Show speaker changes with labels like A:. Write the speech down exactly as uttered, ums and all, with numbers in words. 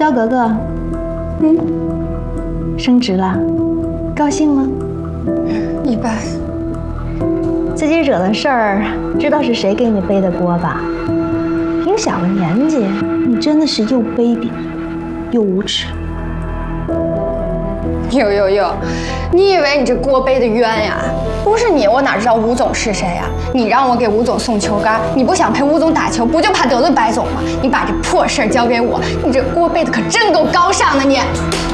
A: 萧格格，嗯，升职了，高兴吗？
B: 一般。
A: 自己惹的事儿，知道是谁给你背的锅吧？挺小的年纪，你真的是又卑鄙又无耻。
B: 呦呦呦，你以为你这锅背的冤呀？不是你，我哪知道吴总是谁呀？你让我给吴总送球杆，你不想陪吴总打球，不就怕得罪白总吗？你把这破事儿交给我，你这锅背的可真够高尚的你。